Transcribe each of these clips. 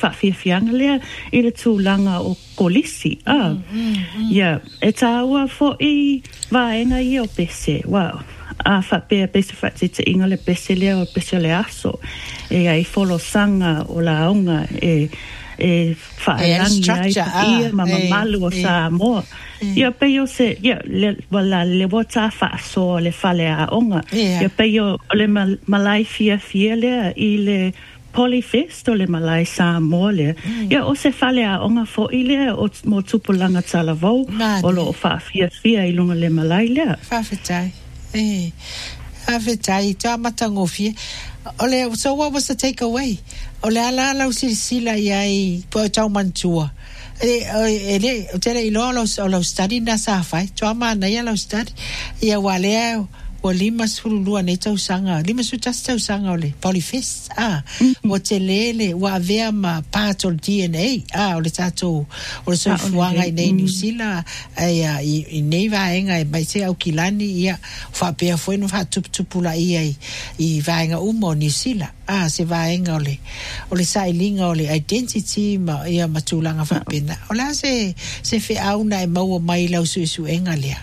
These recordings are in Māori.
whawhiawhianga lea I le tūlanga o kolisi. Ia, e tāua fo I vaenga I o pese. Wow. A whapea pese whatete inga le pese lea o pese le aso. E ai folo sanga o la aunga e whaelangi ai ia mamamalu o Samoa. Ia peio se, ia, le wata whaaso le whale a onga. Ia peio o le malai fia lea I le Polyfest o le malai Samoa lea. Ia o se whale a onga fo I lea o mo tupulanga talavou. O lo o whaafia I lunga le malai lea. Whawhetai. Whawhetai, tā matangofie. So what was the takeaway? Ole ala lau sila iai po tau mantua. Ele tele ilo lo study na sa fai. Tua mana ia lo study. Ia wale o lima sululua nei tau sanga. Lima su tas tau sanga ole. Polyfest. O te lele wa avea ma part of DNA. Ole tato ole so fuanga I nei New Zealand. I nei vaenga I mai se au kilani ia whapea foi no whatupula I vaenga umo New Zealand. Se vaenga ole sailinga ole identity ma ia matulanga whapena. Ola se fe auna maua mai lau su enga lea.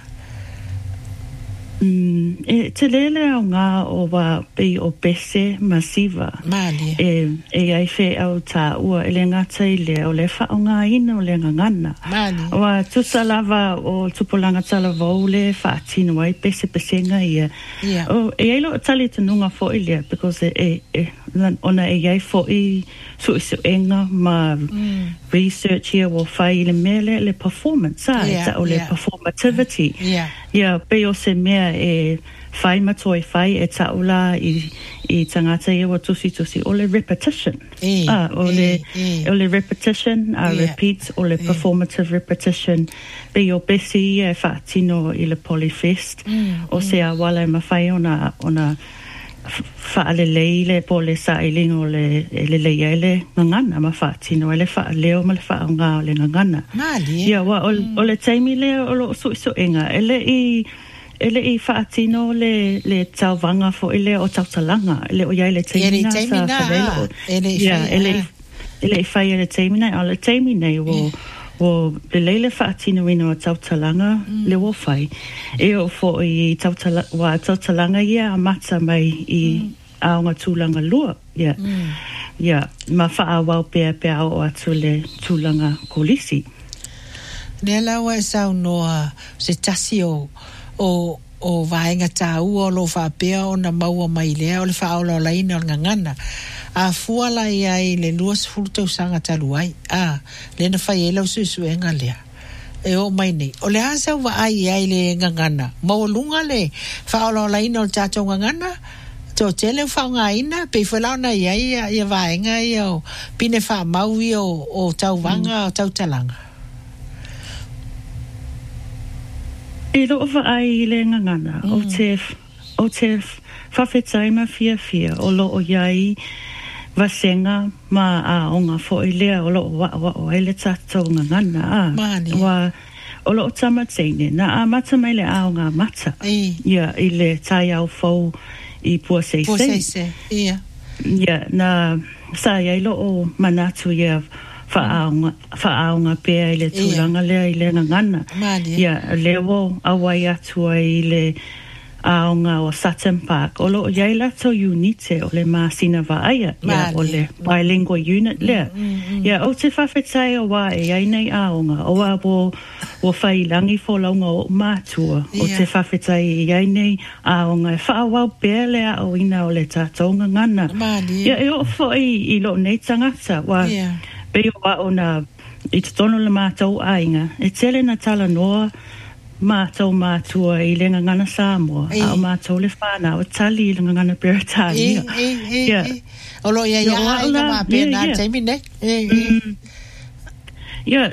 Te lele au ngā o wa pei o pese masiva. Mali. E ai fe au tā ua ele ngata I lea o le wha o ngā ina o le ngangana. Mali. Wa tusa lava o tupulanga tala vau le wha atino ai pese nga ia. O e ailo o tali tununga fo I lea because ona e ai fo I su enga ma research here o whai le mele le performance. O le performativity. Ia peo se mea e whai matoi whai e taula I tangata ia wa tusi o le repetition. O le repetition, repeat, o le performative repetition. Peo besi e whaatino I le Polyfest. O se a wala e mawhai ona whaalelei le po le sailing o le leia le ngangana ma whaatino le whaaleo ma le whaonga o le ngangana. Ia wa o le taimi le o lo so enga ele I whaatino le tauwanga fo ele o tautalanga ele o iai le taimina sa whalelo. Ele I whai le taimina o le taimina o le leile whaatino ino o tautalanga le wo whai. E o fo I tautalanga ia a mata mai I aonga tūlanga lua. Ia, ma wha wau pea o atu le tūlanga kolisi. Nea laua e sau noa se tasi o vaenga tā ua o lo whapea o na maua mai lea o le whaola o laina o ngangana. A fuala I le luas fulu sanga talu ai. Le na whai e lau susu enga lea. E o mai nei. O le asa wa ai le ngangana. Maulunga le whaola o laina o tātou ngangana. Tō tele whaunga ina. Pei whalau na ia vaenga I o pine wha maui o tau wanga o tau talanga. E lo ova ai le ngangana o te whawhetai ma fia o lo o iai vasenga ma a onga fo I lea o lo o ele tātou ngangana wa o lo o tamatene na a mata mai le a onga mata ia I le tai au fau I pua seise ia na sa ia I lo o manatu ia whaaonga pēa I le tūlanga lea I le ngangana. Ia, lewo awai atua I le aonga o Sutton Park. O lo iai lato unite o le māsina vaaia. Ia, o le bilingual unit lea. Ia, o te whawhetai o wā e ai nei aonga. O wā wo whailangi fo launga o mātua. O te whawhetai I ai nei aonga. E whaawau pēa lea o ina o le tātou ngangana. Ia, e o fo I lo nei tangata. Peo wa ona I te tono le mātou ainga. E tele na tala noa mātou mātua I le ngangana Samoa. A o mātou le whāna o tali I le ngangana Peratani. O lo ia ainga mā pēna teimi ne? Ia,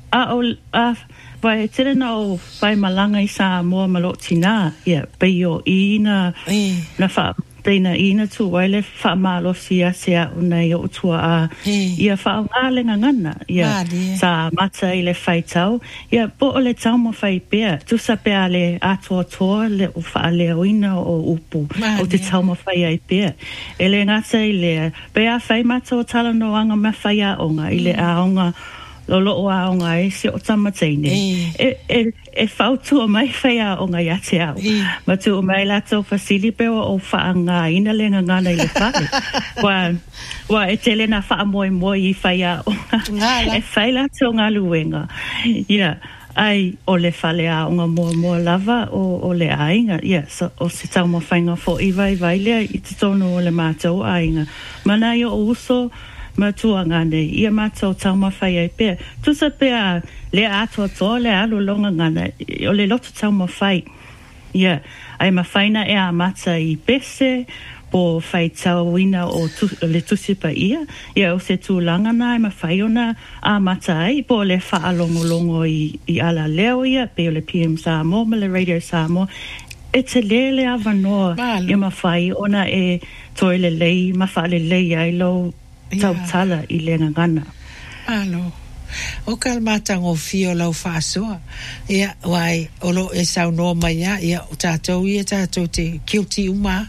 vai tele na o vai malanga I Samoa malo tina. Ia, peo ina na Teina ina tu waile whaamalo sia sea unai o tua a ia whaongalenga ngana. Ia sa mata i le whaitau. Ia po o le tau mo whai pia. Tu sa pia le atua toa le o whaale oina o upu. O te tau mo whai ai pia. E le ngata i le pia whai mata o tala no anga ma whai a onga. I le a onga lolo o a onga e si o tamateine. E whautua mai whaia o ngai ate au. Ma tu o mai lato fasili pe o whaanga ina lenga ngana i le whare. Wa e tele na wha moe moe i whaia o e whai lato ngā luenga. Ia, ai o le whale a o ngā mua lava o le ainga. Ia, o se tau mo whainga fo i vai lea i te tono o le mātou ainga. Mana i o uso ma tuanga nei ia mātou tau mawhai ai pēr. Tu sa pēr le atua toa le alu longa ngana o le loto tau mawhai. Ia, ai mawhaina e a mata i pese po whai tau ina o le tusipa ia. Ia o se tūlanga na ai mawhai ona a mata ai po le wha longo i ala leo ia pe o le PM Samoa ma le Radio Samoa. E te lele a vanoa ia mawhai ona e toi le lei mawha le lei ai lo tau tala i le ngana. Alo. O ka matango fio lau whaasoa. Ia, wai, olo e sau noa mai ia, o tātou te kiuti uma.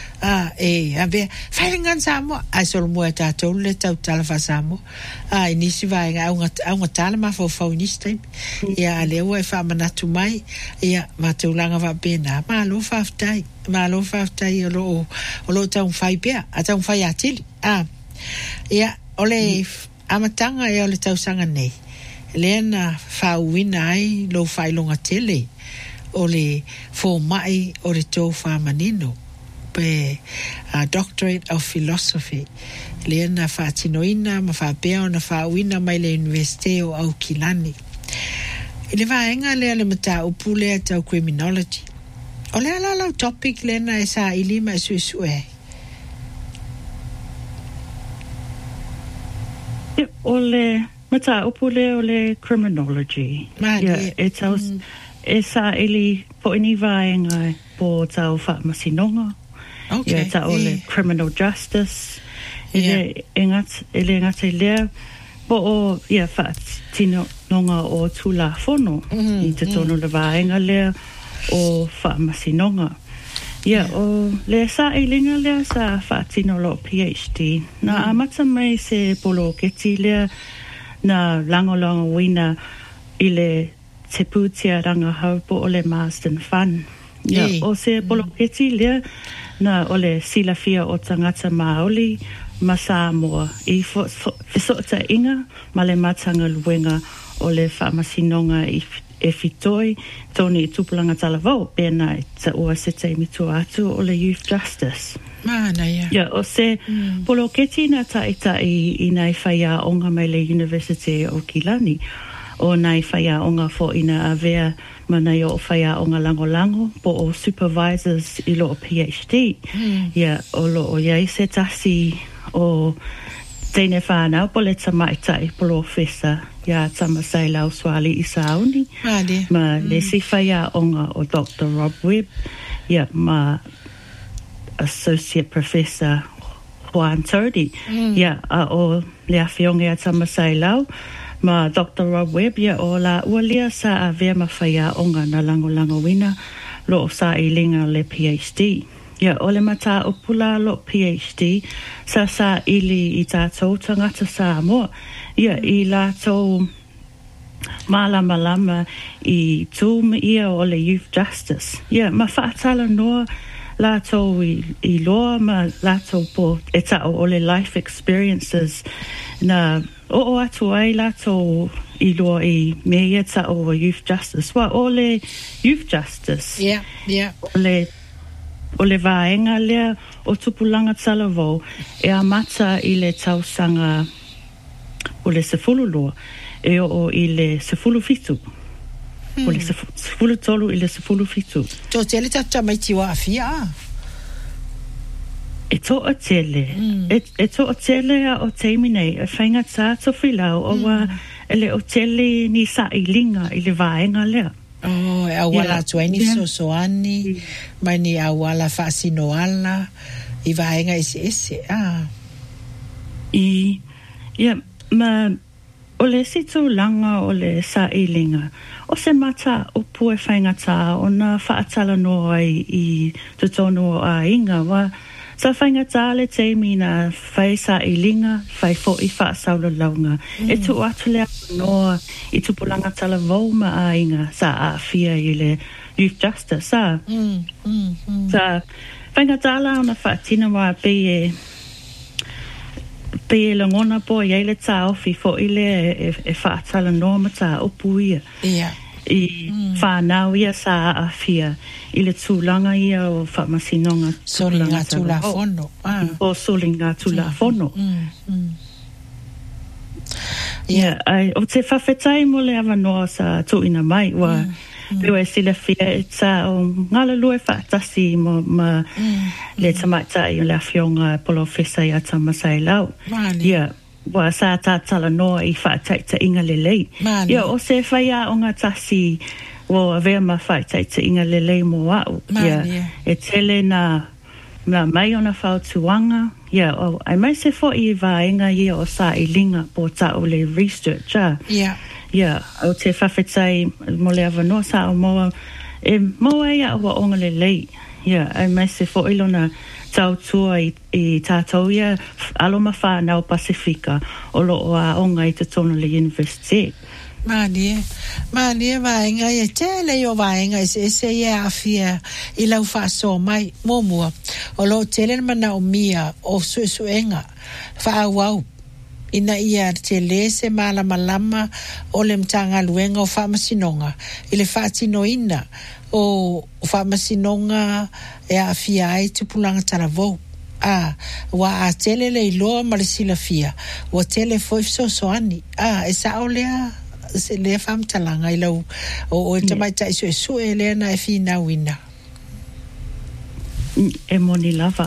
A vea, whairingan Samoa. Ai solo mua tātou le tau tala wha Samoa. I nisi vai aunga tala ma fau nisi taimi. Ia, a leo e whamanatu mai. Ia, mātaulanga wa pēnā. Malo whaftai olo tau mwhai pēr. A tau mwhai atili. Ia, ole amatanga e ole tausanga nei. Lena whauina ai lo whailonga tele. Ole fō mai o le tō whamanino. Pe Doctorate of Philosophy. Lena whaatinoina ma whapea o na whauina mai le Universite o Aukilani. Ile vaenga lea le mata upu lea tau criminology. Ole alalau topic lena e sa ilima suesue. Ole mata upule ole criminology. E sa ili po ini vaenga po tau whaamasinonga. Okay. Ta ole criminal justice. Ele ngate lea po o whaatinonga o tula fono. I te tono le vaenga lea o whaamasinonga. O le sa ilinga lea sa whaatino lo PhD. Na amata mai se polo keti lea na langolanga wina i le te pūtia ranga haupo o le Marsden Fund. O se polo keti lea na o le silafia o tangata Māori ma Samoa. I whisota inga ma le matanga luenga o le whaamasinonga e fitoi toni tupulanga talavau pēnā ta ua se teimi tua atu o le Youth Justice. Mana ia. O se polo keti na tai i nai whaia onga mai le University o Kilani o nai whaia onga fo ina avea mana o whaia onga lango po o supervisors i lo o PhD. O lo o iai se tasi o Tēne whānau po le tamaitai professor ia tamasai lau swali i sauni. Ma le si whaia onga o Dr. Rob Webb. Ia ma associate professor Juan Todi. Ia o le awhionge a tamasai lau. Ma Dr. Rob Webb ia o la ualia sa a vea ma whaia onga na lango wina lo o sa i linga le PhD. Ia, o le mata o pula lo PhD, sa ili i tātou tangata Samoa. Ia, i lātou malama i tūma ia o le Youth Justice. Ia, ma whaatala noa lātou i loa, ma lātou po e tau o le life experiences na o atu ai lātou i loa i mea tau o Youth Justice. Wa o le Youth Justice. O le vaenga lea o tupulanga talavou e a mata i le tausanga o le sefulu loa e o i le sefulu fitu. O le sefulu tolu i le sefulu fitu. Tō tele tata mai tiwa awhia? E tō a tele. E tō a tele o teimi nei. E whainga tā tofi lau o wa ele o tele ni sa i linga i le vaenga lea. Oh, awala tuaini sosoani, mani awala fasino ala, I vaenga ese. O le situ langa o le sa ilinga. O se mata o pue whaingata o na whaatala no ai I tutono a inga wa sa whaingata le te mina whai sa ilinga whai fo I whaasaula launga. E tu atu lea noa I tupulanga tala vauma a inga sa a fia I le youth justice sa. Sa whaingata la o na whaatina wa pe le ngona po ia le tau fi fo ile e whaatala no mata o puia. I whanau ia sa a fia I le tūlanga ia o whamasinonga solinga tula fono. O solinga tula fono. O te whawhetai mo le awanoa sa tuina mai wa Lewa sila fia e ta o ngala lue whaatasi ma le tamaitai o le awhionga polo whesa I ata masai lau. Wa sa tātala noa I whaatai ta inga lelei. O se whaia o ngā tasi o avea ma whaatai ta inga lelei mo au. E tele na mai ona whautuanga. O ai mai se fo I vaenga ia o sa I linga po ta o le research. O te whawhetai mo le awanoa sa o moa e moa ia o onga le lei. Ai mai se fo ilona tau tua I tātou ia aloma whanau Pasifika o loo a onga I te tono le university. Manie vaenga ia tele o vaenga ese ia afia I lau whaaso mai momua o lo tele mana o mia o suenga whaawau ina ia te lese malama o le mtanga luenga o whamasinonga I le whaatinoina o whamasinonga e a fia ai tupulanga taravou wa a tele le iloa ma le silafia wa tele foi sosoani e sa o lea se le whamtalanga I lau o e tamaita iso e sue lea na e fina wina e moni lava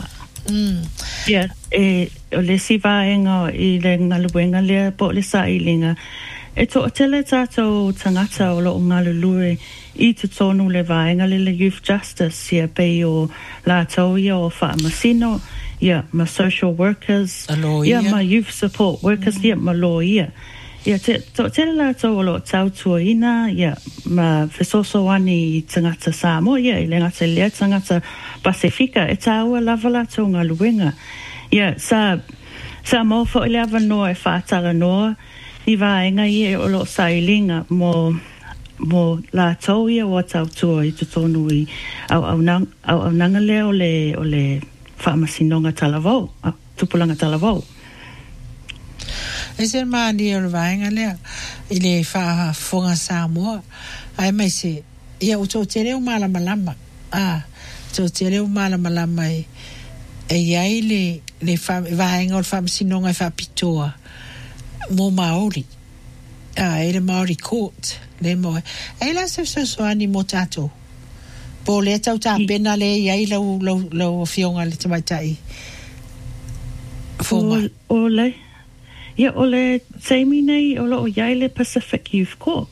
o le sivaenga I le ngaluenga lea po le sa ilinga e to tele tātou tangata o lo ngalulue I te tonu le vaenga le youth justice ia pei o lātou ia o whaamasino ma social workers ma youth support workers ma lo ia to tele lātou o lo tautua ina ma fesoso ani tangata Samoa I le ngata lea tangata Pasifika e tāua lava lātou ngaluenga sa mo fo ile avanoa e whaatala noa I vaenga ia o lo sailinga mo la tau ia o tautua I tutonu I au nanga lea o le whaamasinonga talavau tupulanga talavau e se maani o vaenga lea I le whaafonga Samoa ai mai se ia o tō te reo malamalama tō te reo malamalama e iai le vaenga o le whaamasinonga I whaapitoa mo Maori e le Maori court le mo e la se soani mo tato po le tau ta pena le iai lau fionga le tamaitai o le teimi nei o lo iai le Pacific Youth Court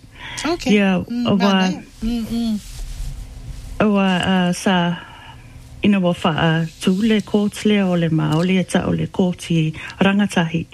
sa ina wa faa tule courts le o le maoli e ta o le courti rangatahi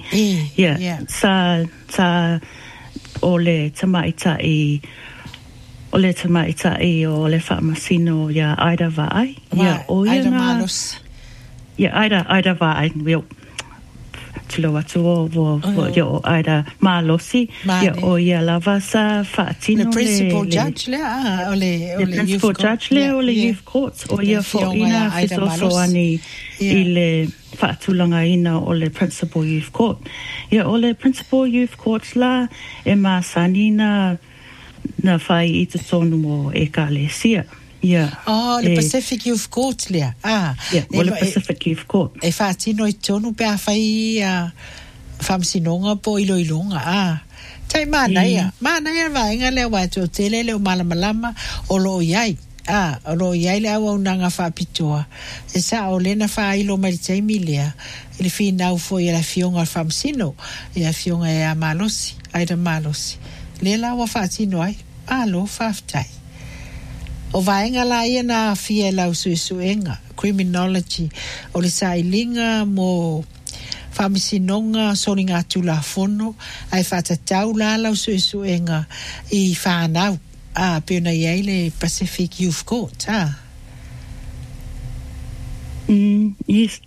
sa o le tamaitai o le whaamasino Aida Vai Aida Malos Aida Vai tilo atu o Aida Malosi o lava sa whaatino le principal judge le principal judge le o le youth courts o fo ina fisoso ani I le whaatulanga ina o le principal youth court o le principal youth courts la e masani na whai I te tonu mo e ka le sia le Pacific Youth Court lea o le Pacific Youth Court e whaatino I tonu pe a whai whamsinonga po iloilonga tai manaia vaenga lea wa tō tele leo malamalama o lo iai o lo iai le awa unanga whaapitoa e sa o lena whailo mai taimi lea I le whina ufo I la fionga whamsino I la fionga e a Malosi Aida Malosi le la wa whaatino ai lo whaftai o vaenga la ia na fia lau suenga criminology o le sailinga mo famisinonga soni ngā tulafono ai whatatau la lau suenga I whanau a pēna iei le Pacific Youth Court Yes,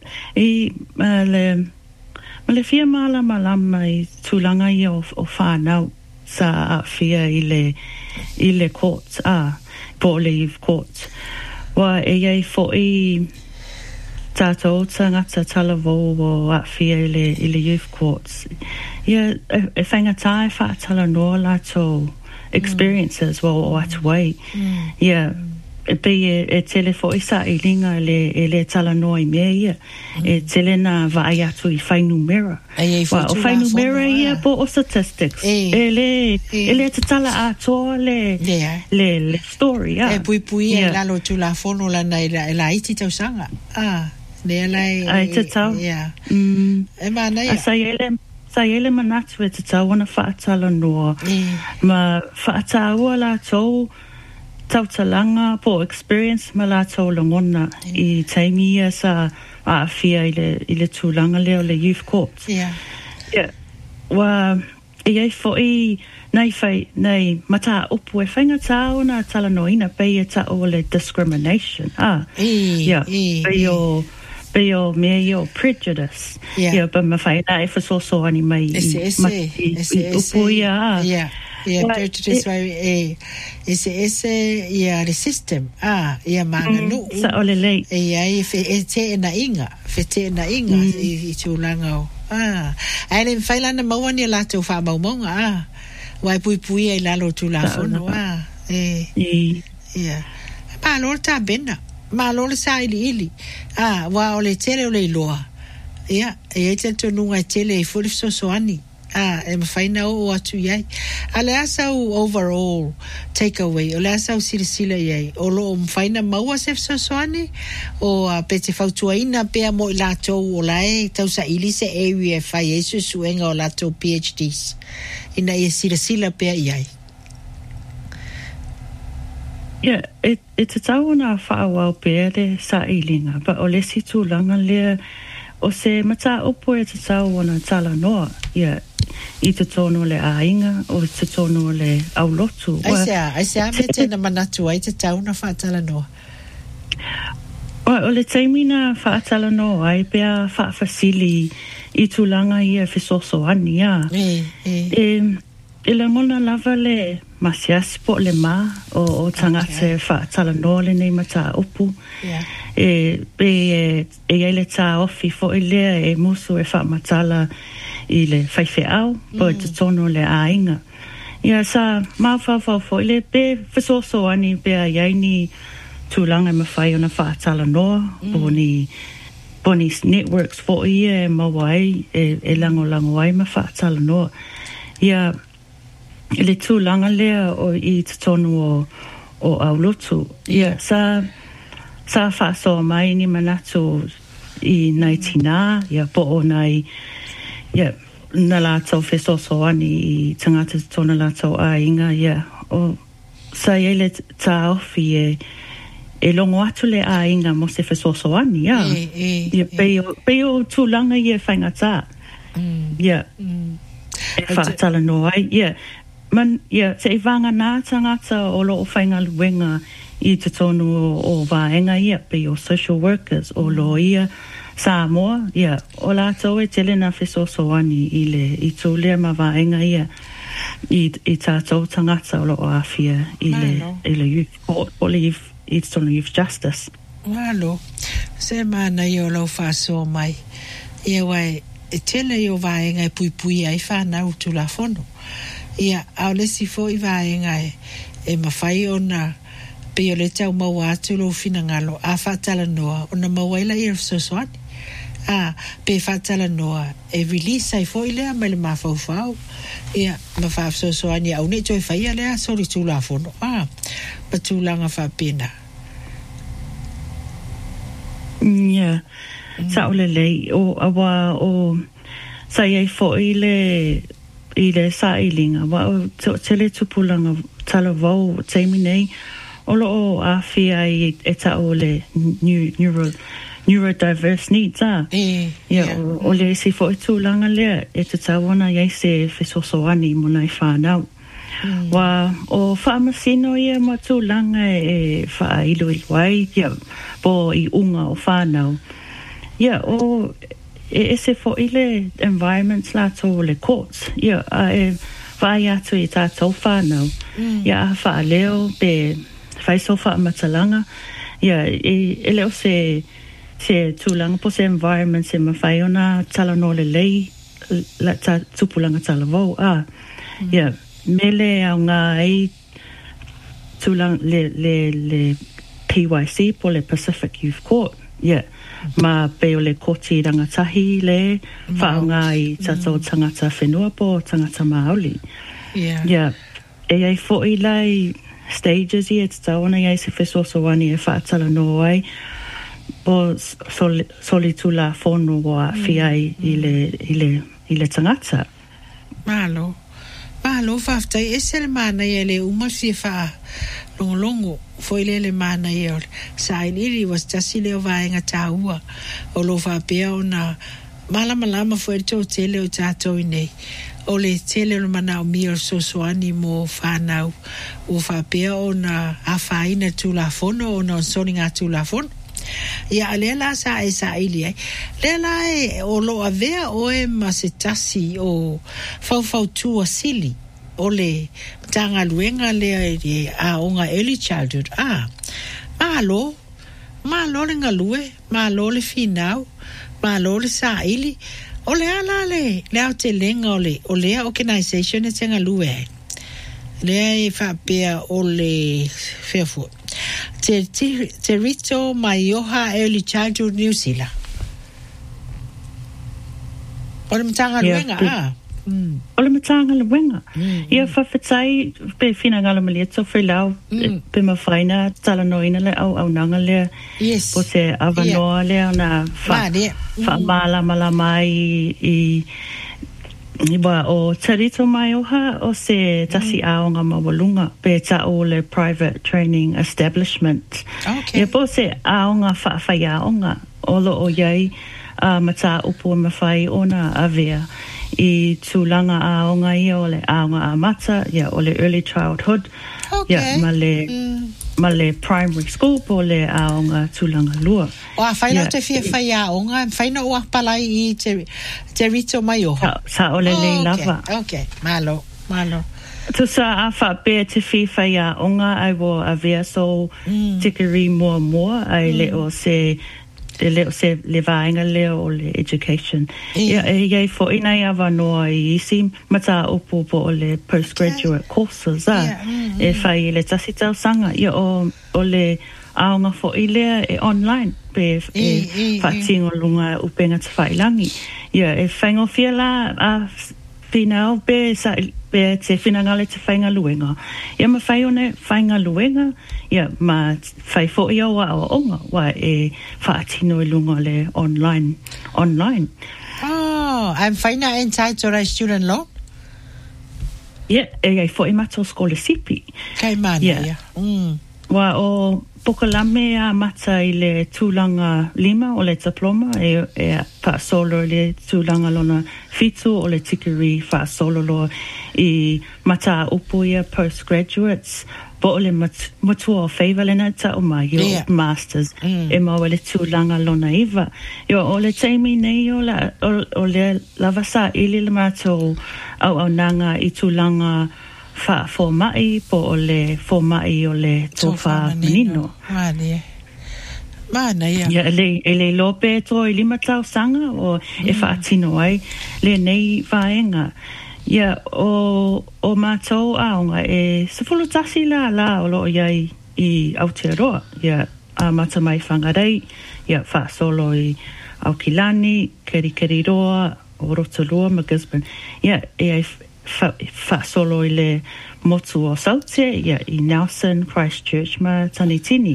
le fia malama I tūlanga I o whanau sa a fia I le courts po le youth courts. Wa iei fo I tātou tangata talavō o a fia I le youth courts. Ia, e whangatai whaatala noa lato experiences o atu wai. Ia, e tele fo I sa I linga le tala noa I mea ia. E tele na vai atu I whainu mera. O whainu mera ia po o statistics. E le te tala atoa le story. E pui e lalo tu la fono la na e la iti tau sanga. Le lai. Ai te tau. E mana ia. Sa ele manatu e te tau ana whaatala noa. Ma whaataua la tau tautalanga po experience ma la tau langona I taimia sa a fia I le tūlanga leo le youth courts. Wa iei fo I nei mata upu e whainga tau na tala noina pei e ta o le discrimination. Be o mea o prejudice. But ma whaina e whasoso ani mai I upu ia. Prejudice vai ese the system ia manganu sa ole lei ia te na inga I tūlanga o ai le whailana mauani la tau wha maumonga wai pui ai lalo tūlafono ia ma lor ta bena ma lor sa ili wa ole tele ole loa ia e te tonunga tele I furi sosoani e mawhaina o atu iai. A le asa overall takeaway, o le asa sila iai, o lo mawhaina maua se fsosoane, o pe te whautuaina pea mo I lātou o lae, tau sa ili se area whai e suenga o lātou PhDs. Ina e sila pea iai. Yeah, e te tau na whaawau pea le sa ilinga, but o le si tūlanga lea, o se mata upo e te tau na tala noa, I te tono le ainga o te tono le aulotu. Ai se me tēna manatu ai te tau na whaatala noa. O le teimina whaatala noa ai pea whaafasili I tūlanga ia whesoso ani E le ngona lava le masiasi po le mā o tangate whaatala noa le nei mata upu. E le tā ofi fo I lea e musu e whaamatala I le whaiwheau, po te tono le ainga. Ia sa mawhawhau fo I le pe whesoso ani pea iaini tūlanga ma whai ona whaatala noa, boni networks fo ia e mawai, e lango ai ma whaatala noa. Ia le tūlanga lea o I te tono o aulotu. Ia sa whaasoa mai ni manatu I nai tina, ia po o nai na lātou whesoso ani I tangata tōna lātou ainga, o sa ele tā ofi e longo atu le ainga mo se whesoso ani, Peo tūlanga I e whaingata, e whaatala no ai, se I vanga nā tangata o lo o whainga luenga I te tonu o vaenga peo social workers o lo ia, Samoa, o lātou e tele na whesoso ani I tūlea ma vaenga I tātou tangata o lo o awhia I le youth court, o le I tonu youth justice. Malo, se mana I o lau whaso mai, ia wai e tele I o vaenga pui ai whanau tu la fono. Ia, au lesi fo I vaenga e mawhai o na pe o le tau maua atu lo fina ngalo a whaatala noa o na mawaila I rafsoso ani. Pe whaatala noa e release ai fo I lea mai le mawhauwhau. Ia, ma whaafsoso ani au ne toi whaia lea sori tūla fono. Ma tūlanga whapena. Sa o le lei o awa o sa iei fo I le sa ilinga wa o tele tupulanga tala vau teimi nei o afia I tau le neurodiverse needs o le se fo tūlanga lea te tauana iai se fesosoani mona I whanau. Wa o whaamasino ia ma tūlanga whaailuiluai po I unga o whanau. O se fo ile environments la to le courts. Whai atu I tātou whanau. Whaaleo be whaiso whaamatalanga. E leo se tūlanga po se environment se mawhai ona tala no le lei la tupulanga tala vau. Mele au ngā ei tūlanga le PYC po le Pacific Youth Court. Ma pe o le koti rangatahi le whaonga I tātou tangata whenua po tangata Māori. E ai fo I lai stages I te taona I se fesosoani e whaatala no ai po soli tula whono wa whiai I le tangata. Malo whaftai e sele mana I le umasi wha longo foi le mana I o sa iri was tasi leo vaenga tāua o lo whapea o na malama foi tō tele o tātou nei o le tele o mana o mi o sosoani mo whanau o whapea o na awhaina tūla whono o na soni ngā tūla whono ia le la sa ili ai le la o lo avea o e masetasi o fau tua sili o le tanga luenga le a onga early childhood malo le ngalue malo le finau malo le sa ili o le ala le au te lenga o le organization e te ngalue le ai whapea o le Fairfoot te rito Maioha Early Childhood New Zealand o le tanga luenga O le matanga le wenga. Ia whawhetai pe whinangala maliato whelau pe mawhaina tala noina le au nanga le po se awanoa le na whamala mai I o tarito Maioha o se tasi aonga mawalunga pe ta o le private training establishment. Ia po se aonga whawhai aonga o lo o iai mata upo mawhai ona avea I tūlanga aonga I o le aonga a mata, o le early childhood, ma le primary school po le aonga tūlanga lua. O a whaino te whai aonga, whaino o apalai I te rito Maioha. Sa o le lei lava. Okay, malo. Tu sa a whapea te whai aonga ai wo a vea so tikiri mua, ai leo se le vaenga leo o le education. Iai fo inai awa noa I isi mata upo po o le postgraduate courses e whai le tasi tau sanga o le aonga fo I lea e online pe whatingo lunga upenga te whailangi. E whaingo fia la a finau pe te whinangale te whainga luenga. Ma whai one whainga luenga ma whai fo I o onga wa e whaatino I lunga le online. I'm whaina entitled a student loan? E fo I mato skolasipi. Kai mana, Wa o pokalame a mata I le tūlanga 5 o le diploma e whaasolo le tūlanga lona fitu o le tikiri whaasolo lo I mata upo ia postgraduates po o le matua o whaiva lena ta o mai masters e maua le tūlanga lona iwa. O le teimi nei o le lavasa ili le mato au nanga I tūlanga formai po o le formai o le tofa menino. Mana ia. Le lope to I 5 tau sanga o e whaatino ai le nei vaenga. O mātou aonga e sefulu tasi la o lo iai I Aotearoa. A mata mai whangarei, whaasolo I Aokilani, Kerikeriroa, o Rotorua, ma Gisborne. E ai fa solo I le motu o Saute I Nelson Christchurch ma Tanitini.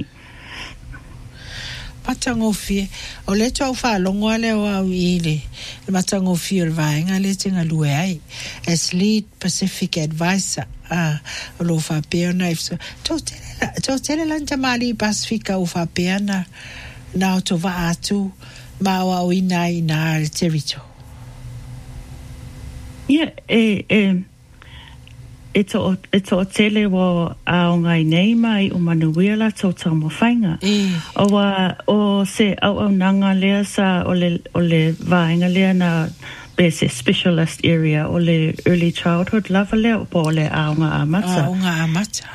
Matangofi o le tau whalongo le o au I le matangofi o vaenga le tinga lue ai as lead Pacific advisor o lo whapeo na ifso tau to tele lan tamali Pasifika u fapeana na o to va atu ma o ina ina terito. Yeah, It's tele wa aonga nei mai o manuela to tamo fainga. O se au nanga lea sa o le vainga lea na base specialist area o le early childhood level lea po le aonga amata. Aonga amata.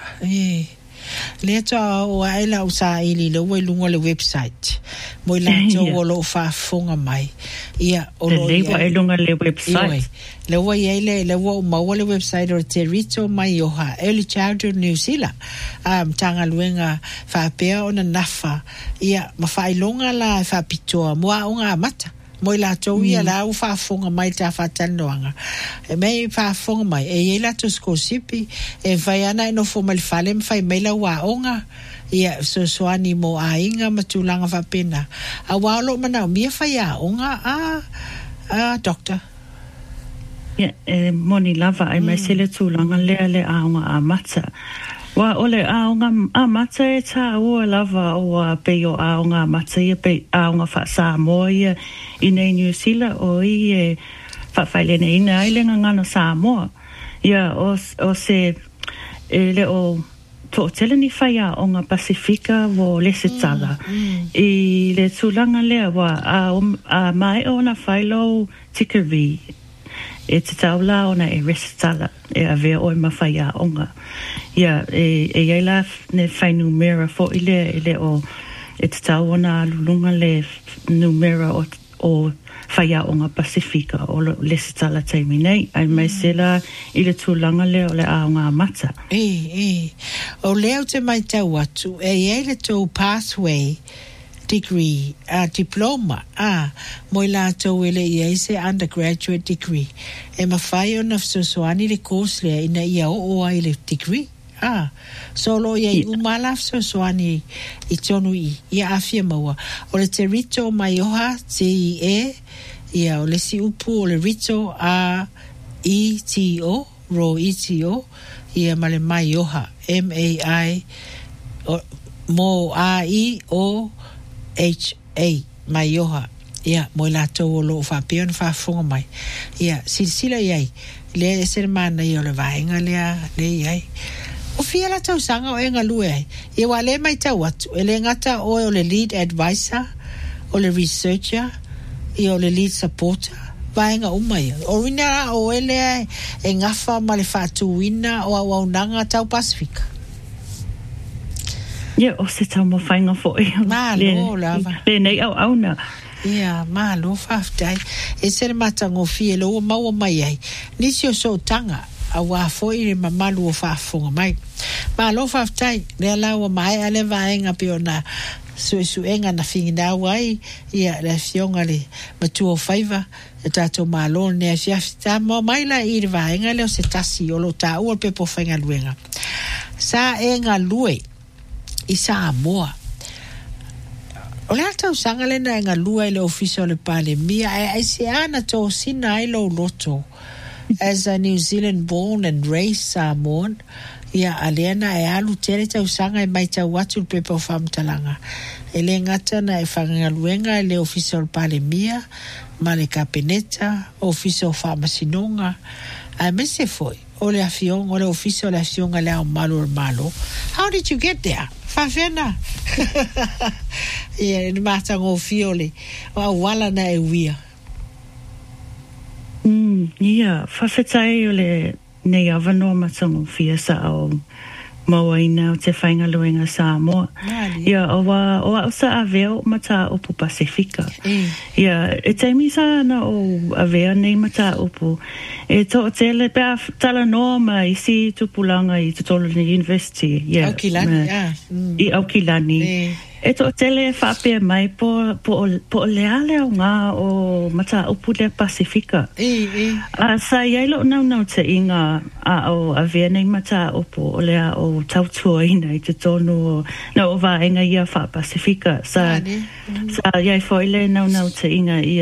Le toa o aila usa ili le lunga le website. Mo la to o lo fa fonga mai. Ia o lo le lunga le website. Le wa ile le wa ma le website o Terito mai oha Early Childhood New Zealand. Tanga luenga fa pea ona nafa. Ia ma fa ilonga la fa pitoa mo aonga amata. Moi la to ia la u fa fonga mai ta fa tanoanga. E mai fa fonga mai e la to skosipi e vai ana no fo mal falem fai mai la wa onga ia so ani mo ainga matulanga fa pena. A wa lo mana mi fa ya onga doctor. Yeah, moni lava ai mai sele tulanga le aonga amata. Wa ole aonga amata e ta ua lava o peo aonga amata ia pe aonga fa Samoa i nei New Zealand o i fa failene ina ai lenga ngana Samoa. Ia o se le o to teleni faia onga Pasifika vo Lesitala. I le tulanga lea wa a mai ona failo Tikari. E te taula ona e Resitala e avea o mawhaia onga. Ia, e eila ne whai numera fo ile o e te tau ona lulunga le numera o whaia onga Pasifika o Lesitala teimi nei. Ai mai sela i le tūlanga le o le aonga amata. O leo te mai tau atu e eile tō pathway degree, diploma, moi la tau ele ia se undergraduate degree. E mawhai o na fsosoani le course lea ina ia o ai le degree. Solo ia i umala fsosoani i tonu ia afia maua. O le te rito mai oha TEA, ia o le si upu o le rito ETO, ro ETO, ia male mai oha MAI, mo AIO HA mai oha ia mo la to lo fa pion fa fonga mai ia silsila ia le ser mana ia le vaenga le ia o fia la tau sanga o enga lue ia wale mai tau atu ele ngata o le lead advisor o le researcher ia o le lead supporter vaenga umai o rina o ele e ngafa male fa tuina o aunanga tau Pasifika. Yeah, o se tau mawhainga fo e. Malo, lava. Le nei au na. Yeah, malo, whaftai. E sere matango fie lo maua mai ai. Nisi o so tanga, a wā fo i re mamalu o whafonga mai. Malo, whaftai. Le alaua mai, ale vaenga pe o na suenga na whingina wai. Ia, le fionga le matua o whaiva. E tātou malo, nea fiafita. Mo mai la i re vaenga le o se tasi o lo tā ua pepo whainga luenga. Sa enga lue. I Samoa. O le atau sanga le na nga lua i le ofisa o le pale mia ai se ana tō sina ai lo loto as a New Zealand born and raised Samoan ia aleana e alu tere tau sanga i mai tau watu pepe o whamtalanga e le ngata na e whangaluenga i le ofisa o le pale mia ma le kapeneta ofisa o whamasinonga a me se foi o le afiong o le ofisa o le afionga le au malo how did you get there? Fafena. Ia, ni matango fiole. Wa wala na e wia. Ia, whawhetai o le nei awanoa matango fia sa au mawaina o te whainga luenga Samoa. Ia, o sa avea o mata upu Pasifika. Ia, e teimi sa na o avea nei mata upu. E to tele pea tala noa mai si tupulanga i Tutolani University. Ia, Aukilani, I Aukilani. E to tele whapea mai po leale o ngā o mata upu le Pasifika. Sa iailo nau te inga o avea nei mata upu o lea o tautua ina i te tonu na o vaenga ia wha Pasifika. Sa iai foile nau te inga ia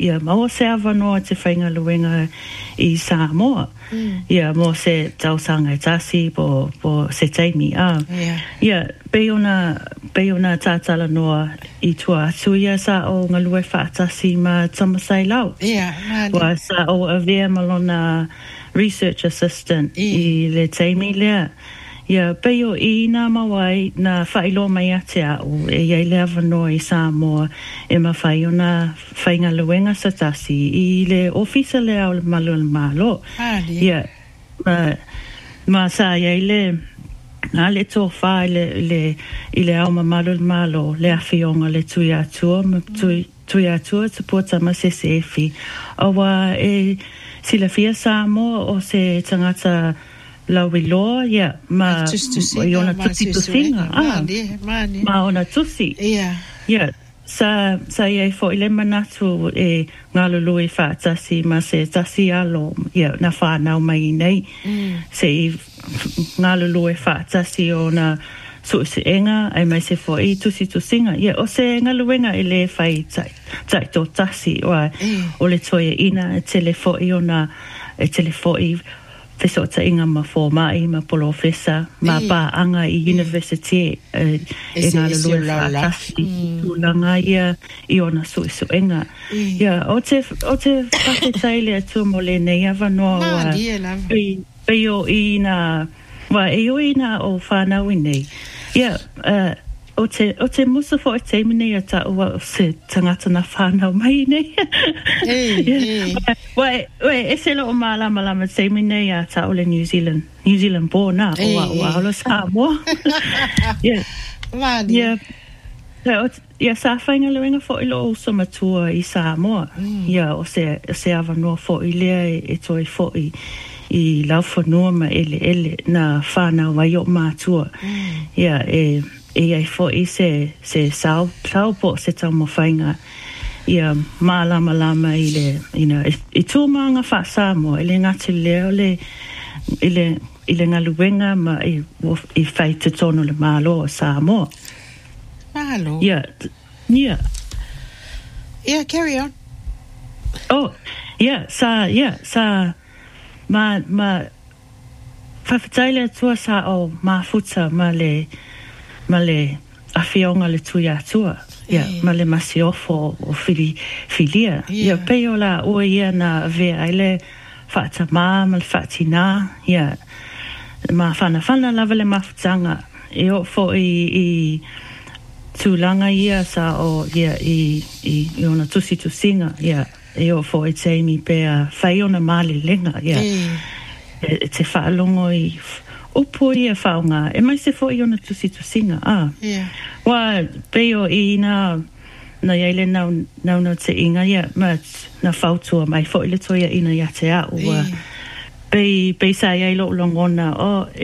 ia mo se avanoa te whainga luenga I Samoa. Ia mo se tausanga tasi po se taimi. Ia peona tātala noa I tua atuia sa o ngalue whaatasi ma tamasai lau. Wa sa o avea malona research assistant I le taimi lea. Ia peo I nā mawai na whailo mai ate au e iei le avanoa I Samoa e mawhai o nā whainga luenga sa tasi I le ofisa le au le malo. Ia ma sa iei le nga le tō whai I le au malo le awhionga le tui atua te puata ma se sefi awa e sila fia Samoa o se tangata Lauiloa, ma ona tusi tusinga. Ma ona tusi. Sa iei fo ile manatu e ngalului whaatasi ma se tasi alo, na whanau mai nei. Se I ngalului whaatasi o na suusienga, ai mai se fo I tusi tusinga. O se ngaluenga I le whai tai tō tasi, o le toia ina, telefo I ona, telefo I Fesota inga ma fo mai ma polo fesa ma pa anga I university e ngā lua whaatasi tūlanga ia I ona suenga. O te whaketaile atua mo le nei awanoa wa peo I na o whanau I nei. O te musa fo te mine ta o se tangata na whanau mai nei. E se lo o malama te mine ta o le New Zealand born na o aolo Samoa. Sa whainga luenga fo I lo o somatua I Samoa. O se avanoa fo I lea e toi fo I lauwhanua ma ele na whanau ai o mātua. E ai fo I se sau po se tau mo whainga ia malama I le I tūmanga wha Samoa I le ngati leo I le ngaluenga ma I whai te tono le malo o Samoa. Malo? Carry on. Sa ma whawhitaile atua sa o mafuta ma le awhionga le tui atua. Ma le masiofo o filia. Peo la ua ia na vea aile whaata ma le whaatina. Ma whana lava le mafutanga. E o fo I tūlanga ia sa o I ona tusi tusinga. E o fo I teimi pea whaiona mali lenga. Te whaalongo I upo ia whaunga, e mai se fo I ona tusi tusinga. Wa peo I na iele nau te inga, ma na whautua mai fo I le toia ina ia te au. Pei sa iei lo longona,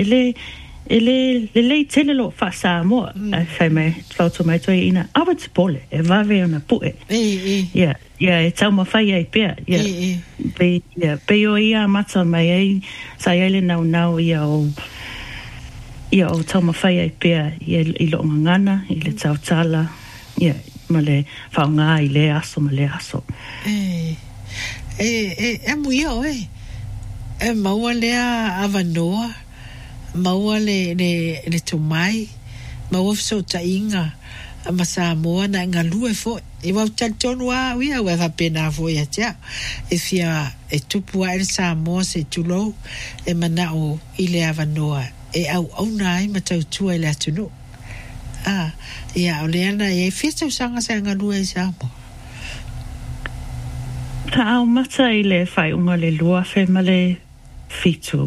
ele tele lo wha Samoa, kai mai whautua mai toia ina, awa te pole, e wawe ona pue. E tau ma whai ai pia. Peo ia mata mai ei, sa iele nau ia o tau mawhai ai pia I lo ngana, I le tau tala, ma le whaunga I le aso ma le aso. Mui o e maua lea avanoa, maua le tomai, maua fiso ta inga, ma Samoa na ngalue fo, e wau talitonu a wia ue whapena fo ia tea, e fia e tupua e Samoa se tulou, e manao I le avanoa, e au na ai matau tua I le atunu. O leana e fia sanga sa ngalue I Samoa. Ta au mata I le whai unga le lua whe ma le fitu.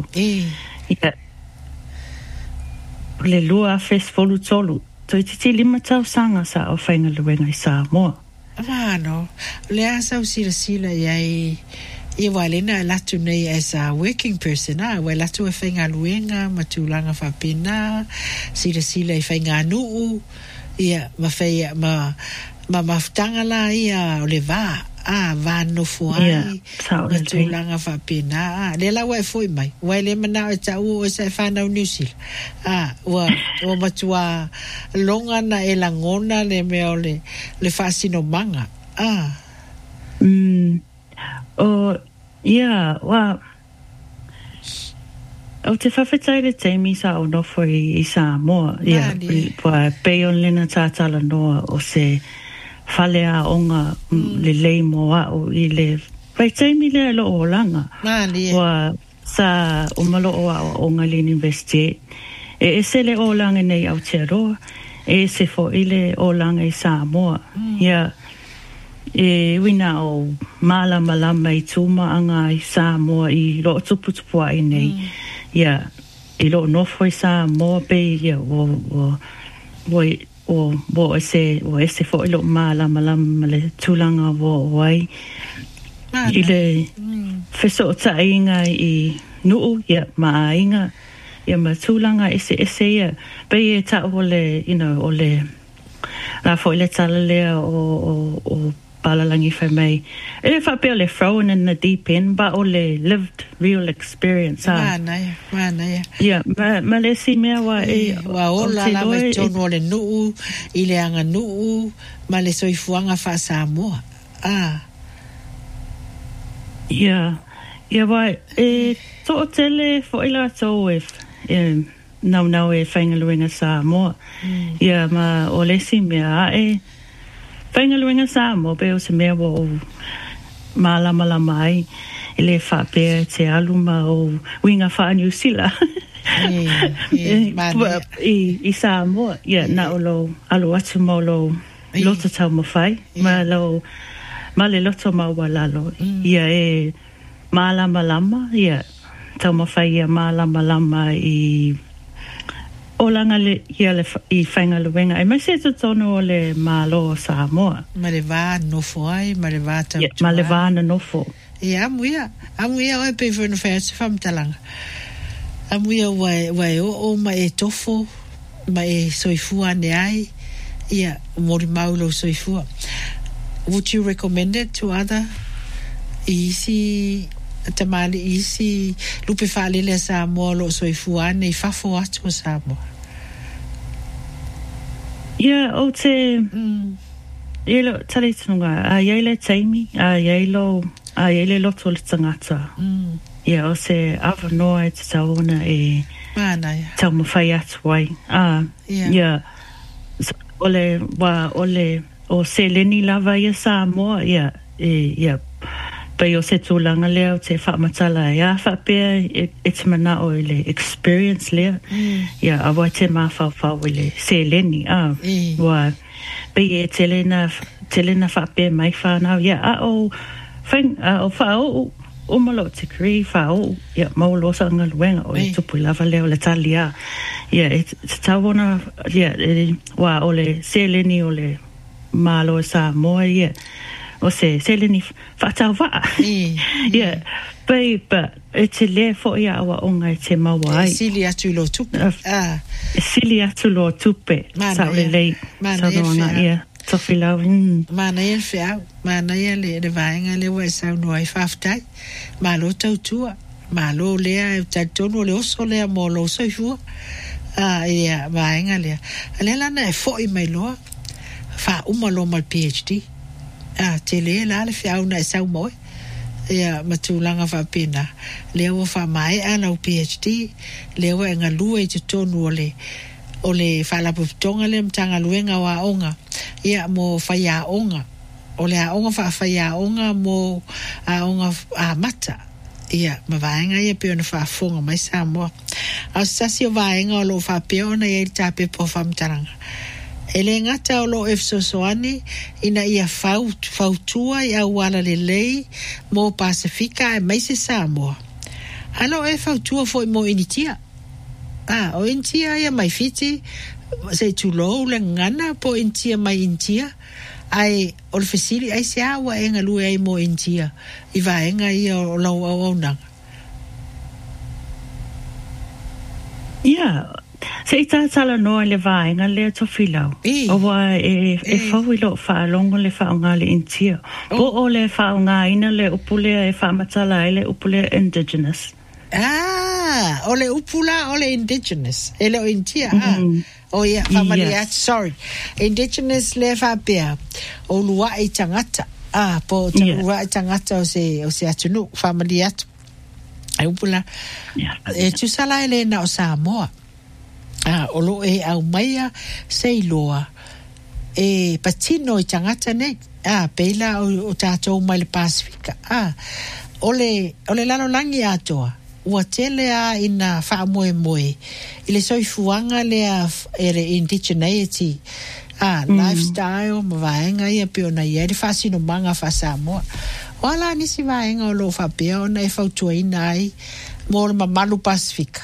Le lua whe sfolu tolu. Toi titi lima tau sanga sa o whainga luenga I Samoa. No. Lea sau sila iai I walena latu nei as a working person wa latu e whainga luenga matulanga whapena sila I whainga nuu ma whai ma maftanga la o le vā vano fuai matulanga whapena le la wai foi mai wai le mana e tau o sa whanau New Zealand wa matua longa na e langona le meo le whasino manga O te whawhetai le teimi sa o nofo I Samoa. Pua peon lena tātala noa o se whale a onga le lei mo au I le pai teimi le lo o langa. Pua sa o malo o a onga le university. E se le o langa nei Aotearoa. E se fo I le o langa I Samoa. E wina o malama lama I tuma anga I Samoa I lo tupu ai nei. I lo nofo I Samoa pe o ese fo I lo malama lama le tulanga wo wai. I le feso o tainga I nuu maainga ma tulanga ese pe e ta o le o le la fo le tala le o Balalangi for me. If I barely thrown in the deep end, but only lived real experience. Yeah, malesi mea wa ola la mai tono le nuu, ile anga nuu, male soifuanga fa Samoa. Yeah, wai to tele for ila to if now e whaingaluenga Samoa. Yeah, ma olesi mea whaingaluenga Samoa pe o se mea o malama mai I le whapea te aluma o winga wha New Zealand. I Samoa, na o lo alo atu mo lo loto tau mo whai, ma le loto ma walalo. E malama, tau mo whai malama I o langa le I whaingaluenga. E mai se tono o le malo o Samoa. Ma le vā nofo ai, ma le vā tau tua. Ma le vā na nofo. Amuia oi pe whanu whai atu whamtalanga. Amuia wai o ma e tofo, ma e soifua ne ai. Mori maulo soifua. Would you recommend it to other tamale isi lupe whaalele Samoa lo soifua ne I whafo atu o Samoa? O te Ielo tali tunga a yele taimi a yele loto le tangata. O se avanoa te taona e tau mawhai atu wai. Ole o se leni lava ia Samoa Pai o se tūlanga lea o te whaamatala whapea e te mana o le experience lea. Awa te mawhawhau le se leni. Pai e telena whapea mai whanau. O whao o malo te kri whao. Maulo sa ngaluenga o e tupu lava lea o le tali e te tawona wa o le se leni o le malo Samoa o se leni whaatau waa. Pai e te le fo ia awa onga e te mawa ai. Sili atu lo tupe. Sili atu lo tupe. Sa le lei. Sa roanga tofi lau. Mana ia whiau. Mana ia le vaenga le wa sau noai whaftai. Malo tautua. Malo lea e taitono le oso lea mo lo soifua. Vaenga lea. Alea lana e fo I mai loa. Wha umalo mal PhD. Te le la le whiau na e sau moe. Matulanga whapena. Lea wa wha mai ana o PhD. Lea wa enga lua I te tonu o le whalaputonga le mtanga luenga wa onga. Mo whaia onga. O le a onga whaia onga mo a onga a mata. Ma vaenga peo na whaafonga mai Samoa. A sasi o vaenga o lo whapeo na ia tape po whamtaranga. Ele ngata o lo efsosoani ina ia fautua ia wala le lei mo Pasifika e mai se Samoa. Ano e fautua foi mo initia. O intia ia mai fiti se tulo le ngana po intia mai intia. Ai o le fesili ai se awa e ngalue ai mo intia. I vaenga ia o lau au nanga. Se I tātala noa le vaenga lea tofi lau. O wa e whaui lo whaalongo le whaonga le intia. Po o le whaonga ina le upulea e whaamatala e le upulea indigenous. O le upula o le indigenous. E le o intia. Whamariat, sorry. Indigenous le whapea. O lua I tangata. po ua tangata o se atunu family atu ai upula tu sala ele na o Samoa o lo au maia se iloa patino I tangata ne peila o tatou mai le Pasifika ole lalo langi atoa ua tele ina whaamoe ile soifuanga lea ere indigeneity lifestyle mawaenga ia piona ia di fasino manga fa Samoa wala nisi waenga o lo whapea ona e whautuaina ai mo le mamalu Pasifika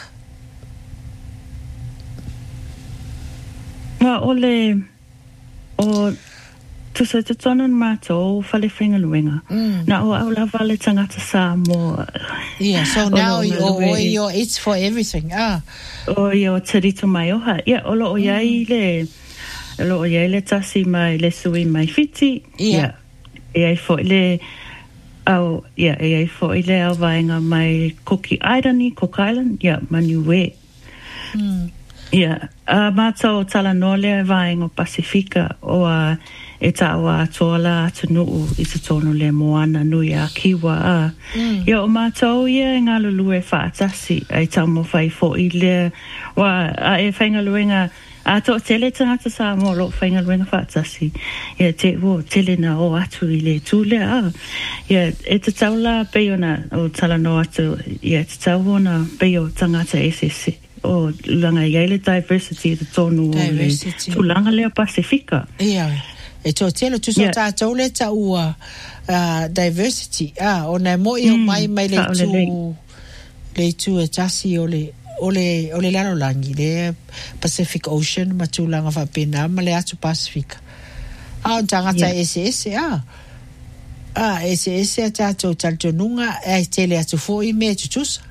ole o tu sa te tonan mātou whale whengaluenga. Na o au lava le tangata Samoa. Yeah, so now it's for everything. O i o tarito mai oha. Yeah, o lo o iai le tasi mai le sui mai fiti. Yeah. E ai fo le au vaenga mai Cook Island. Yeah, Manuwe. Yeah. Mātou talanoa le vaenga o Pasifika o e tawa tola atunu I te tono le moana nui a kiwa Ia o mātou ia e ngā lulu e whaatasi ai tamo whai fo I le wa e whaingaluenga a to tele tangata Samoa lo whaingaluenga whaatasi ia te wo tele na o atu I le tūle ia e te taula peiona o talanoa atu ia te tauna peio tangata SSC o langa ia le diversity te tonu o le tūlanga lea Pasifika ia e to telo tu so tātou le ta ua diversity ona mo I o mai le tu e tasi o le lalo langi le Pacific Ocean ma tūlanga whapena ma le atu Pasifika o tangata SS SS a tātou taltonunga e tele atu fo I me tutusa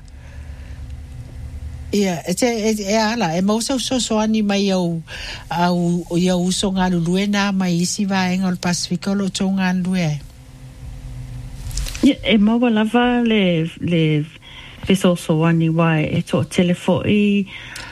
Ia, ala, e mausa so ani mai au uso ngā lulue nā mai isi vaenga o le Pasifika o lo tō ngā lulue. Ia, e maua lava le fesoso ani wai e tō telefoi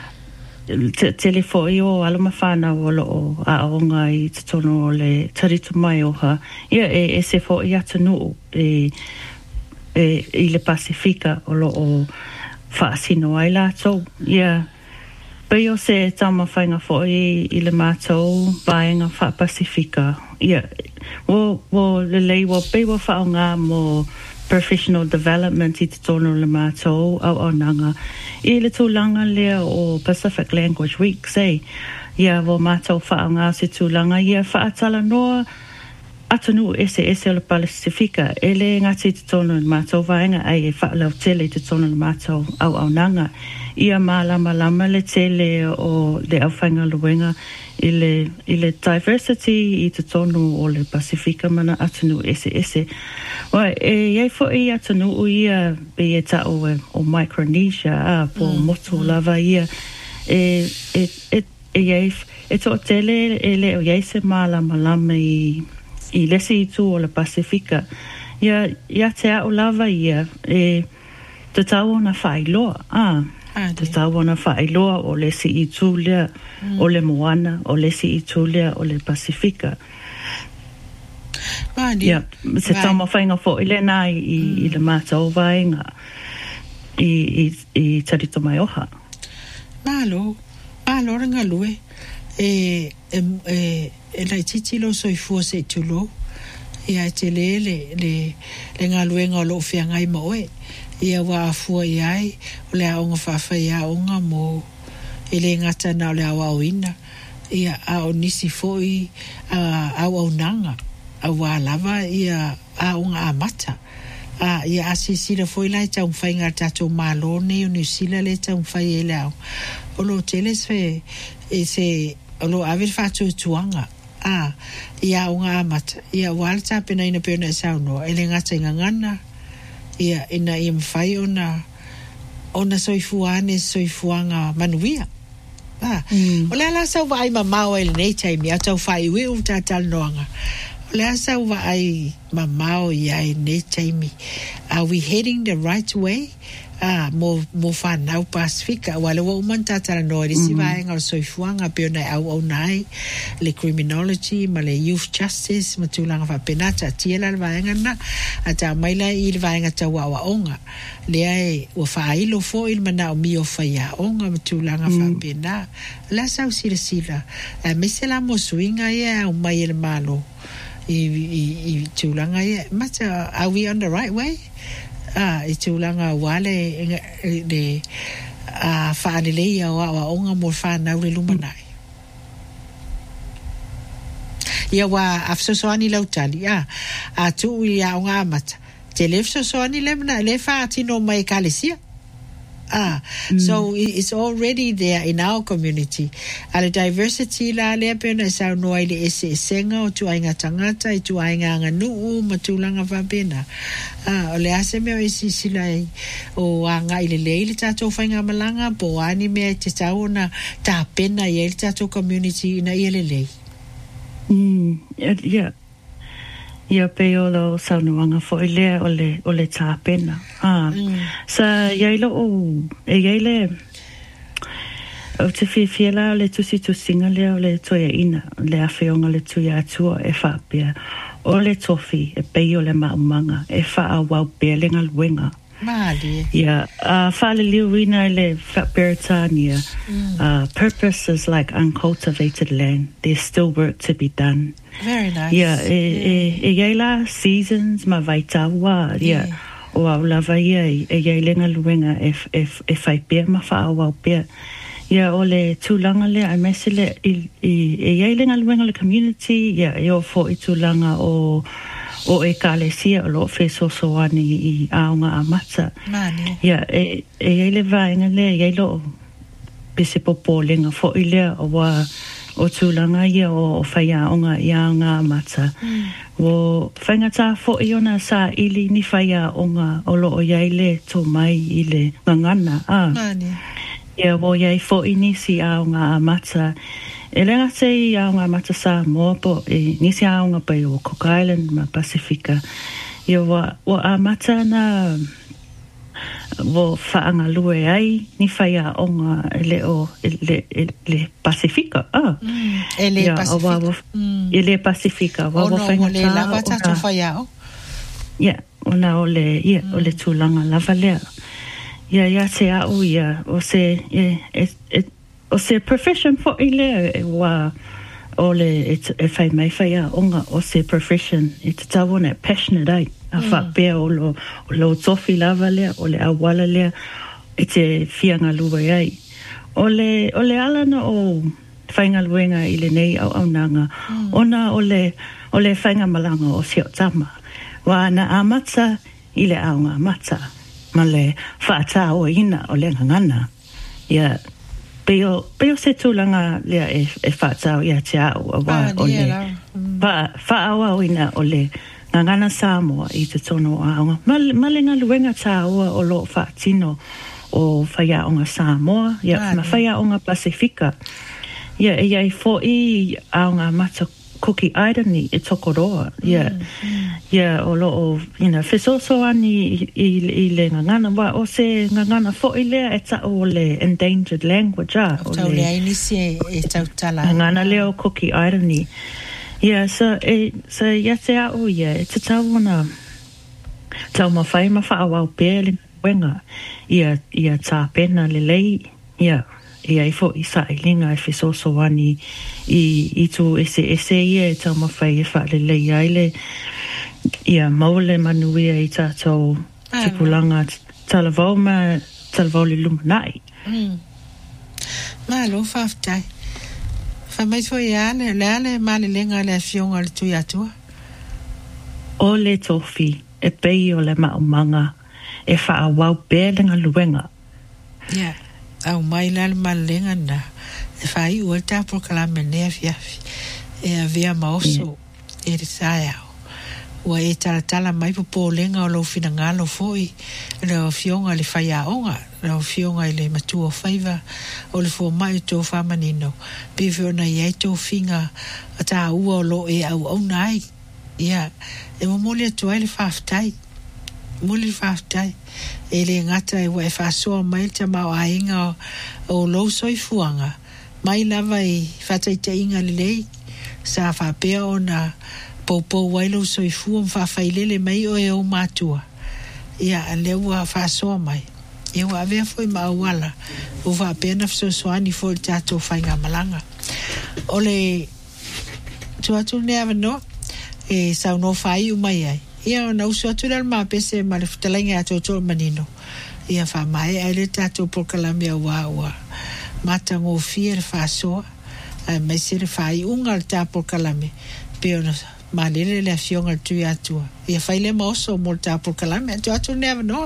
o alamawhana o lo o aonga I te tono o le taritu mai oha. Ia, e se fo I atanu I le Pasifika o lo o whaasino ai lātou. Ia, peo se tama whainga fōi I le mātou vaenga wha Pasifika. Ia, wo le lei wo pei wo whaonga mo professional development I te tono le mātou au nanga. I le tūlanga lea o Pacific Language Week, ia, wo mātou whaonga se tūlanga, ia whaatala noa atanu ese o le Pasifika ele ngati te tono le mātou vaenga ai e whaalau tele te tono le mātou au nanga ia malama le tele o le awhainga luenga I le diversity I te tono o le Pasifika mana atanu ese wa iei fo I atanu ia e ta o Micronesia po motu lava ia iei e to tele ele o iei se malama I lesi I tu o le Pasifika. Ia te au lava ia te tau ona whailoa. Te tau ona whailoa o lesi I tu lea o le moana, o lesi I tu lea o le Pasifika. Ia, se tau mawhainga fo I le nai I le mātou vaenga I tarito mai oha. Malo ringa lue. E lai titilo soifua se tulo ia te le ngā luenga o lo whiangai moe ia wa afua iai o le aonga whawhai aonga mo e le ngata na o le awauina ia ao nisi foi au nanga a wa lava ia aonga amata ia asisira foi lai tau whainga tato malone o New Zealand le tau whai e leo o lo teles fe se o lo aver fatu tuanga ia unga amata ia walta pena ina pena sauno ele ngata ngana ia ina imfai ona soifuanga manuia o le ala sau vai mamao ele nei taimi atau fai wi uta tal noanga o le sau vai mamao ia nei taimi are we heading the right way mo whanau Pasifika wale wa umantata no risi vaenga o soifuanga pe ona au nai le criminology ma le youth justice ma tulanga fa penata tiela vaenga na ata maila I vaenga tawa onga le ai o failo fo il mana o mio faia onga ma tulanga fa pena la sau sila mesela mo swinga ia o mai le malo I tulanga ia mata are we on the right way I tulanga wale de whaanelea o onga mo whanau le lumanai. Ia wa afsosoani lautali, a tu ia o ngā amata. Te lefsosoani le whaatino mai kalesia. So it's already there in our community. Ale diversity la lea pena sa noai le ese senga o tu ainga tangata I tu ainga nuu matulanga whapena. O le ase mea isi sila o anga ile leile tato whainga malanga po ani mea te tau na ta pena I ele tato community ina ile lei. Yeah. Ia pe o lo saunuanga fo ile o le tā pena. Sa iailo iaile o te whiwhiela o le tusi tusinga lea o le toia ina, le awhionga le tuia atua e whapea. O le tofi e pei o le maumanga e wha wau pea lenga luenga. Mali. Yeah, whale liuina le whaperitania. Purpose is like uncultivated land. There's still work to be done. Very nice. Yeah, e seasons ma vaitawa. Yeah. O au lava ia e lenga luenga e whai pia ma whaawau pia. Yeah, o le tūlanga le a mesele e lenga luenga le community. Yeah, e o fo I tūlanga o e kalesia o lo whesosoani I aonga a mata. Mani. Yeah, e le vaenga le e lo pese popo lenga fo I lea o tūlanga ia o whaiaonga I aonga a mata. O whaingata fo I ona sa ili ni whaiaonga o lo o iaile tō mai I le ngangana. Mani. Ia o iai fo I nisi aonga a mata. E lenga te I aonga mata sa mo po e nisi aonga pai o Cook Island ma Pasifika. Ia o a mata na o whaanga lue ai ni whaia onga le Pasifika. E le Pasifika. E le Pasifika. O no le lava tatu whaia o? Ia, ona o le tūlanga lava lea. Ia te au ia o se profession fo I lea wa o le e whai mai whaia onga o se profession e te tawana passionate ai a whapea o lo tofi lava lea o le awala lea e te whianga lua ai o le alana o whainga luenga I le nei au nanga ona o le whainga malanga o Sio Tama wa na amata I le aonga mata ma le whaata o ina o le ngangana ia Peo se tūlanga lea e whaatau ia te au o le whaawa o ina o le ngangana Samoa I te tono aonga. Ma le ngaluenga tāua o lo whaatino o whaiaonga Samoa, ia ma whaiaonga Pasifika. Ia e iai fo I aonga mata Cookie Island I Tokoroa. Ia o lo o, whesosoani I le ngangana wa o se ngangana fo I lea e ta o le endangered language o tau lea inisi e tau tala. Ngangana leo Cookie Island Ia, so ia te au ia, e te tau ona tau mawhai ma whaawau pēr le wenga ia tā pena le lei, ia I fo I sa I linga e whesosoani I tu ese ia e tau mawhai e wha le lei aile ia maule manuia I tātou te pulanga talavau le lumanai. Ma lo whaftai. Whamai tō I ane, le ane male lenga le fionga le tui atua? O le tofi, e pei o le maumanga, e whaawau pēlenga luenga. Ia, au mai lale male lenga na, e whai ua tā proklame nea fiafi, e a vea maoso, e re sae au. Ua e talatala mai po lenga o lo fina ngalo foi, le o fionga le whaiaonga, le o fionga I le matua whaiva, o le fo mai tō whamanino, pewe ona iai tō finga, a tā ua o lo e au nai. Ia, e mamole atua I le whaftai. muli whaftai. E le ngata e wa e whasoa mai te mau ainga o lo soifuanga. Mai lava i whatai te inga lelei. Sa whapea o na poupou wailo soifua mwhawhailele mai o e o mātua. Ia a leua whasoa mai. E wa avea foi maawala. O whapea na whasoani foi tātou whainga malanga. Ole tuatu ne avano e sau no whai umai ai. Ia na usu atu nal mapese ma le whatalangi ato tō manino. Ia wha mai ai le tātou prokalami a wā. Mata ngō fia le whasoa. Mai se le whai unga le tā prokalami. Peo na malele le fionga le tui atua. Ia whaile maoso mo le tā prokalami. Tuatu ne avano.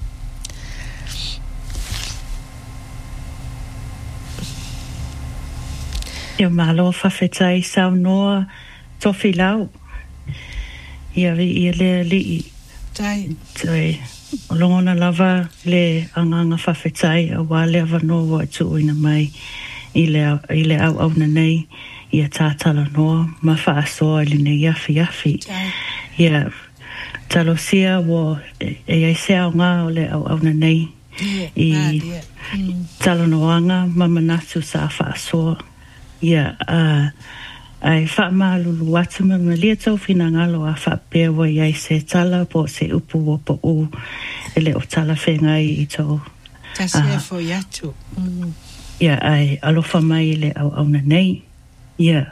Ia malo whawhetai sau noa tofi lau. Ia le li. Tai. Tai. O longona lava le anganga whawhetai a wale avano wa tuuina mai i le au na nei ia tātala noa ma whaasoa ili nei yafi. Tai. Ia talosia wo e eisea o ngā o le au na nei i talanoanga mamanatu sa whaasoa. Ia, ai whaamalu atuma ma lia tau whina ngalo a whapea wa iai se tala po se upu o po u ele o tala whengai i tau. Ta sea fo yatu. Ia, ai alofa mai le au na nei. Ia,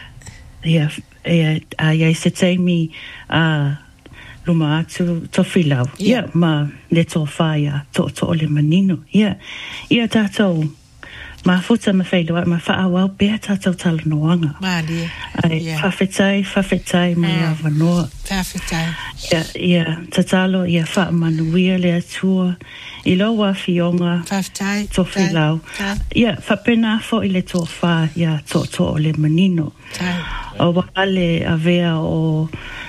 iai se teimi luma atu tofi lau. Ia, ma le tō whaia to ole manino. Ia tātou ma futa ma whailua, ma whaawau bea tātou tala noanga. Mālia. Ai, whawhetai mai a wanoa. Whawhetai. Ia, tatalo, ia whaamanuia le atua, i loa fionga, Whawhetai. tofi lau. Ia, whapena fo i le tō wha, ia tō o le manino. O wakale a vea o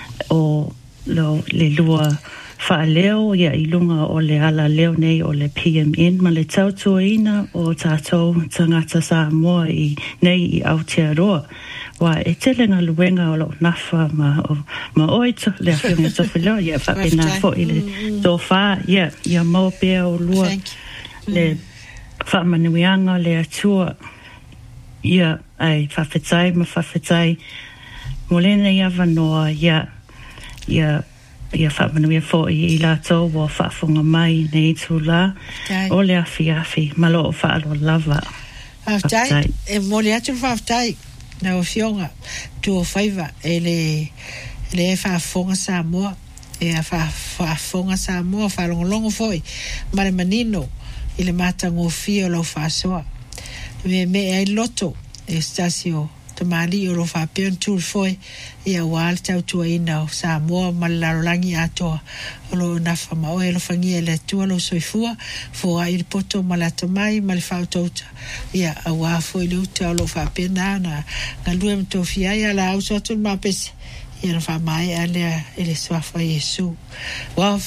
le lua wha leo, ia i lunga o le ala leo nei o le PMN, ma le tautuaina o tātou tangata Samoa nei i Aotearoa. Wa e telenga luenga o lo nafa ma oi to le whiunga tofi leo, ia whapena fo i le tō wha, ia mau pēa o lua le whamanuianga le atua, ia ai whawhetai, molena ia wanoa, ia whamanuia fo i lātou o whaafunga mai nei tū la, o le afi, malo o whaalo lava. Whawhetai, e mole atu whawhetai, na o fionga, tu o whaiva, e le whaafunga Samoa, e a whaafunga Samoa, whaalongolongo foi, mare manino, i le mātango fio lau whaasoa. Me ai loto, e stasio, tamali o lo whapeon tūl foi, ia wāle tau tua ina o Samoa malarolangi atoa o lo nafa mao e lo whangia le tua lo soifua fo a ili poto malata mai male whautauta ia a wā foi le uta o lo whapena na ngalua mtofia ia la au sotul mapese ia lo whamai alea ele swafa Yesu. Wow.